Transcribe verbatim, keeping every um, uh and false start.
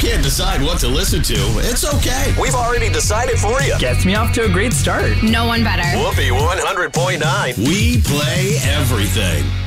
can't decide what to listen to, it's okay. We've already decided for you. Gets me off to a great start. No one better. Whoopee one hundred point nine. We play everything.